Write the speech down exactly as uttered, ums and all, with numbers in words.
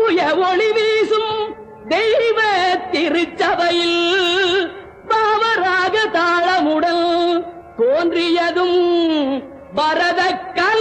தூய ஒளி வீசும் தெய்வ திருச்சபையில் பாவராக தாளமுடன் தோன்றியதும் பரத கல